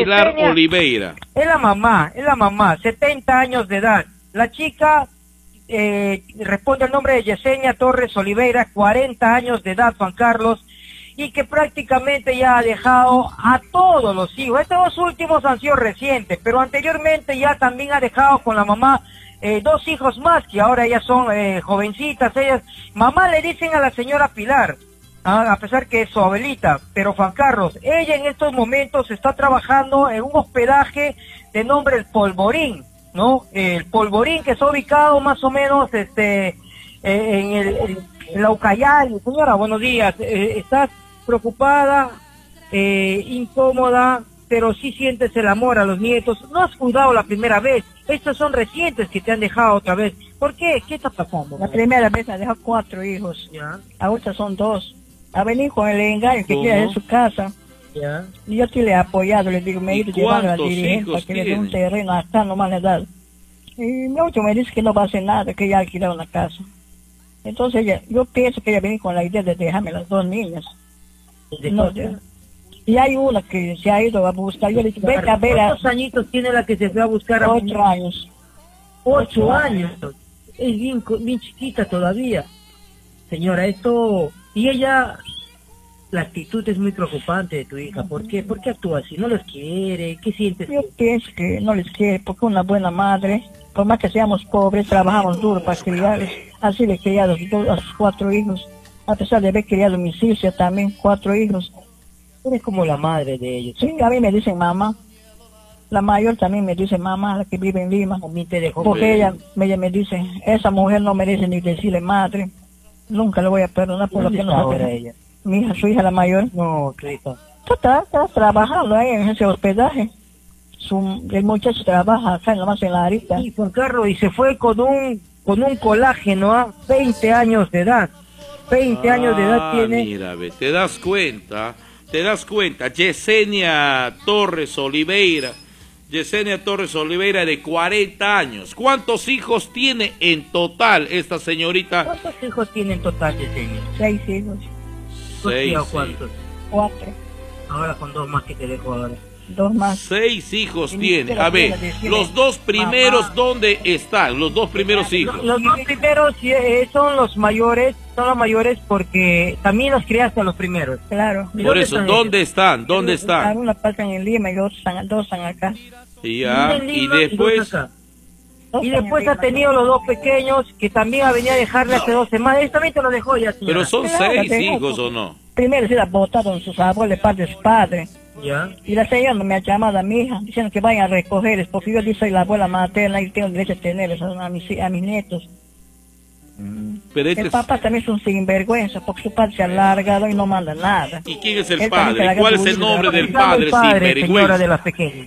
Pilar Yesenia Oliveira. Es la mamá, 70 años de edad. La chica responde al nombre de Yesenia Torres Oliveira, 40 años de edad, Juan Carlos, y que prácticamente ya ha dejado a todos los hijos. Estos dos últimos han sido recientes, pero anteriormente ya también ha dejado con la mamá dos hijos más, que ahora ya son jovencitas. Ellas, mamá le dicen a la señora Pilar, a pesar que es su abuelita, pero Juan Carlos, ella en estos momentos está trabajando en un hospedaje de nombre El Polvorín, ¿no? El Polvorín, que está ubicado más o menos en la Ucayali. Señora, buenos días. ¿Estás preocupada, incómoda, pero sí sientes el amor a los nietos? No has cuidado la primera vez. Estos son recientes que te han dejado otra vez. ¿Por qué? ¿Qué está pasando? La primera vez me dejó 4 hijos. Ya. Ahorita son 2. Ha venido con el engaño que quiere en su casa. Ya. Y yo sí le he apoyado, le digo, me he ido llevando a la cuántos dirigencia hijos para que le dé un tiene? terreno acá, nomás le da. Y mi otro me dice que no va a hacer nada, que ya ha alquilado una casa. Entonces yo pienso que ella viene con la idea de dejarme las 2 niñas. No, y hay una que se ha ido a buscar. Yo le dije, vete a ver a ¿Cuántos añitos tiene la que se fue a buscar a 8 años. 8 años. Es bien chiquita todavía. Señora, esto... Y ella... La actitud es muy preocupante de tu hija. ¿Por qué? ¿Por qué actúa así? ¿No los quiere? ¿Qué sientes? Yo pienso que no les quiere, porque una buena madre, por más que seamos pobres, trabajamos duro para criarlos. Así le he criado a sus 4 hijos, a pesar de haber criado mis hijas también, 4 hijos. Eres como la madre de ellos. Sí, a mí me dicen mamá. La mayor también me dice mamá, la que vive en Lima. A mí te dejó. Porque ella me dice, esa mujer no merece ni decirle madre. Nunca le voy a perdonar por lo que nos ahora hace. ella? Mi hija, su hija la mayor, No, Cristo. está trabajando ahí en ese hospedaje. El muchacho trabaja acá nomás en la Arita. Y Juan Carlos, y se fue con un colágeno a 20 años de edad. 20 años de edad tiene. Mira, ve, te das cuenta, Yesenia Torres Oliveira de 40 años. ¿Cuántos hijos tiene en total esta señorita? ¿Cuántos hijos tiene en total, Yesenia? 6 hijos, 6, ¿Cuántos? 4, Ahora con 2 más que te dejo ahora. 2 más. 6 hijos Y tiene. ni A ver, siquiera decirle, los 2 primeros, mamá. ¿dónde están? Los 2 primeros hijos. Los 2 primeros son los mayores porque también los criaste a los primeros. Claro. Por eso, ¿dónde están? ¿Dónde están? Algunas pasan en Lima y dos están acá. Y ya, Una en y Lima después, dos acá. Dos Y están después en ha Lima. tenido los 2 pequeños que también ha venido a dejarle hace 2 semanas. Él también te lo dejó ya, señora. pero son Claro, 6 tengo. hijos o no. Primero se la botaron sus abuelos de parte de su padre. Ya. Y la señora me ha llamado a mi hija diciendo que vayan a recogerles, porque yo soy la abuela materna y tengo derecho a tenerles a mis nietos. Pero El papá también es un sinvergüenza, porque su padre se ha largado y no manda nada. ¿Y quién es el Él también se la padre? ¿Cuál es el gasta nombre del ¿Cómo se llama padre el padre, señora, sinvergüenza? de las pequeñas?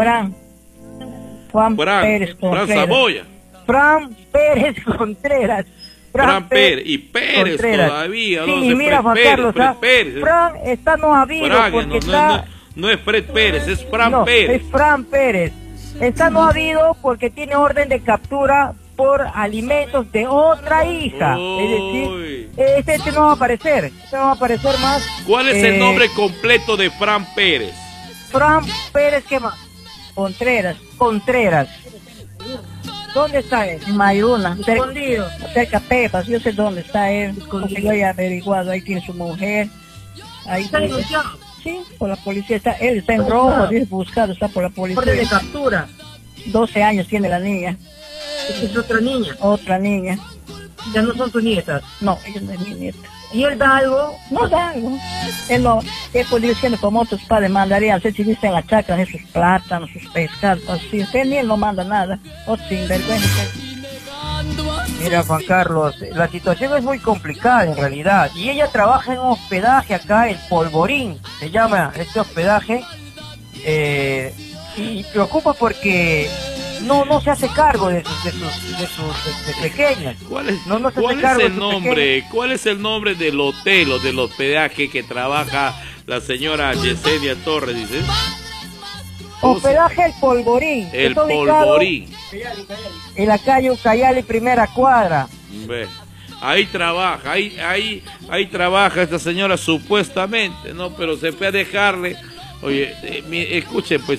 Juan Pérez Fran Contreras. Saboya. Fran Pérez Contreras. Fran Pérez y Pérez Contreras. todavía. Sí, no sé, mira, Juan Pérez, Carlos, Fred Pérez. Fran está no ha habido Fraga, porque no, está... no es Fred Pérez, es Fran no, Pérez. es Fran Pérez. Está no ha habido porque tiene orden de captura por alimentos de otra hija. Es decir, este no va a aparecer. Este no va a aparecer más. ¿Cuál es el nombre completo de Fran Pérez? Fran Pérez, ¿qué más? Contreras. ¿Dónde está él? En Mayuna, Escondido. cerca Pepas, yo sé dónde está él, porque yo he averiguado, ahí tiene su mujer. Ahí Está dice, denunciado. sí, por la policía, él está en rojo, dice buscado, está por la Orden de policía. captura. 12 años tiene la niña, Esta es otra niña. otra niña. Ya no son tus nietas. No, ella no es mi nieta. Y él da algo. No da algo. Él no, él podría diciendo como otros padres mandarían hacer si en la chacra, sus plátanos, sus pescados, así. Él no manda nada. Otro sinvergüenza. Mira, Juan Carlos, la situación es muy complicada en realidad. Y ella trabaja en un hospedaje acá, el Polvorín, se llama este hospedaje. Y preocupa porque no se hace cargo de sus pequeñas. ¿Cuál es, No se cuál hace es cargo de el sus nombre? pequeñas. ¿Cuál es el nombre del hotel o del hospedaje que trabaja la señora Yesenia Torres, dices? Hospedaje El Polvorín. El Está ubicado Polvorín. en la calle Ucayali, primera cuadra. Ve, ahí trabaja, ahí trabaja esta señora supuestamente, ¿no? Pero se fue a dejarle. Oye, escuchen, pues.